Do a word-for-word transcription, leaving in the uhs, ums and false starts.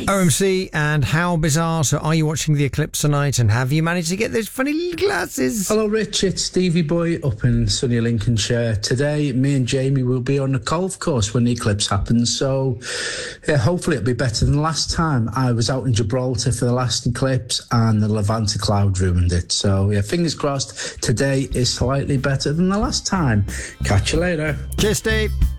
O M C and How Bizarre. So are you watching the eclipse tonight, and have you managed to get those funny little glasses? Hello Rich, it's Stevie Boy up in sunny Lincolnshire. Today me and Jamie will be on the golf course when the eclipse happens, so yeah, hopefully it'll be better than last time. I was out in Gibraltar for the last eclipse and the Levanta cloud ruined it, so yeah, fingers crossed today is slightly better than the last time. Catch you later. Cheers, Steve.